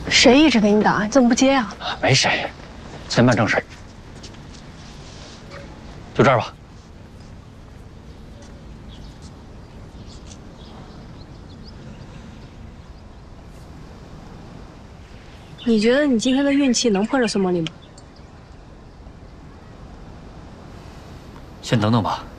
谁一直给你打？你怎么不接啊？ 没谁，先办正事。就这儿吧。 你觉得你今天的运气能碰上孙茉莉吗？ 先等等吧。